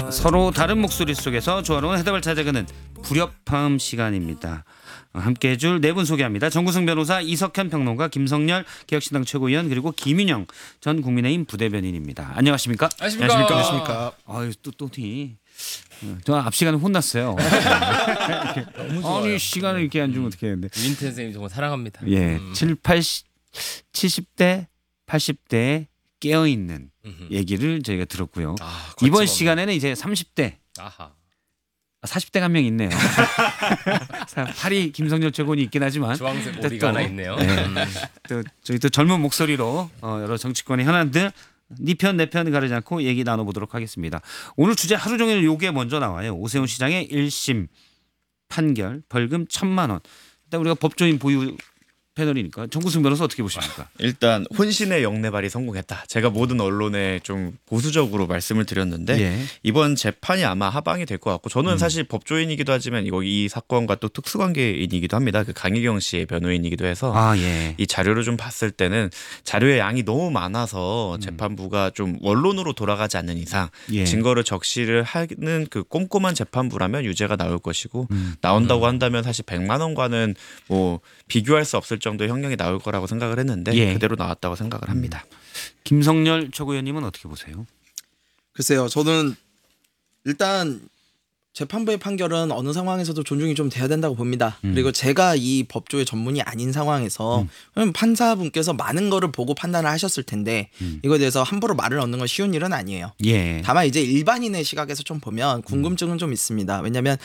서로 다른 목소리 속에서 조화로운 해답을 찾아가는 불협화음 시간입니다. 함께 해줄 네 분 소개합니다. 정구승 변호사, 이석현 평론가, 김성렬 개혁신당 최고위원, 그리고 김윤영 전 국민의힘 부대변인입니다. 안녕하십니까? 안녕하십니까? 아유 또니 저 앞 시간에 혼났어요. 너무 좋아요. 아니 시간을 이렇게 안 주면 어떻게 하는데? 윤태 선생님 정말 사랑합니다. 예, 70대, 80대에 깨어 있는 얘기를 저희가 들었고요. 이번 시간에는 이제 30대. 아하. 40대가 한 명 있네요. 파리 김성렬 최고원이 있긴 하지만 주황색 오리가 하나 있네요. 네. 또 저희 또 젊은 목소리로 여러 정치권의 현안들 네 편 내 편 가리지 않고 얘기 나눠보도록 하겠습니다. 오늘 주제 하루 종일 요게 먼저 나와요. 오세훈 시장의 1심 판결 벌금 1,000만 원. 일단 우리가 법조인 보유 패널이니까 정구승 변호사 어떻게 보십니까? 일단 혼신의 영내발이 성공했다. 제가 모든 언론에 좀 보수적으로 말씀을 드렸는데 예. 이번 재판이 아마 하방이 될 것 같고 저는 사실 법조인이기도 하지만 이 사건과 또 특수관계인이기도 합니다. 그 강희경 씨의 변호인이기도 해서 예. 이 자료를 좀 봤을 때는 자료의 양이 너무 많아서 재판부가 좀 원론으로 돌아가지 않는 이상 예. 증거를 적시를 하는 그 꼼꼼한 재판부라면 유죄가 나올 것이고 나온다고 한다면 사실 100만 원과는 뭐 비교할 수 없을 정도의 형량이 나올 거라고 생각을 했는데 예. 그대로 나왔다고 생각을 합니다. 김성렬 최고위원님은 어떻게 보세요? 글쎄요. 저는 일단 재판부의 판결은 어느 상황에서도 존중이 좀 돼야 된다고 봅니다. 그리고 제가 이 법조의 전문이 아닌 상황에서 그럼 판사분께서 많은 거를 보고 판단을 하셨을 텐데 이거에 대해서 함부로 말을 얻는 건 쉬운 일은 아니에요. 예. 다만 이제 일반인의 시각에서 좀 보면 궁금증은 좀 있습니다. 왜냐하면